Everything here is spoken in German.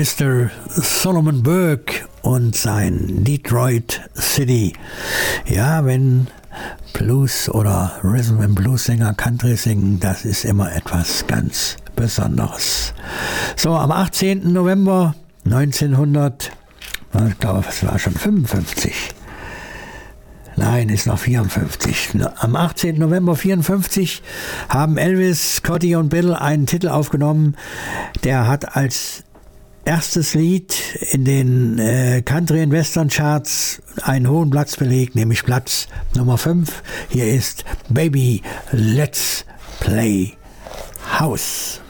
Mr. Solomon Burke und sein Detroit City. Ja, wenn Blues oder Rhythm and Blues Sänger Country singen, das ist immer etwas ganz Besonderes. So, am 18. November 1900, ich glaube, es war schon 55. Nein, ist noch 54. Am 18. November 54 haben Elvis, Scotty und Bill einen Titel aufgenommen. Der hat als erstes Lied in den Country- und Western-Charts einen hohen Platz belegt, nämlich Platz Nummer 5. Hier ist Baby, Let's Play House.